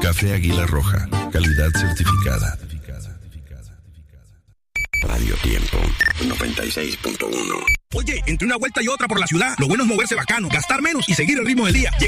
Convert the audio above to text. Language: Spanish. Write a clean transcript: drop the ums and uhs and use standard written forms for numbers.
Café Águila Roja, calidad certificada. Radio Tiempo 96.1. Oye, entre una vuelta y otra por la ciudad, lo bueno es moverse bacano, gastar menos y seguir el ritmo del día.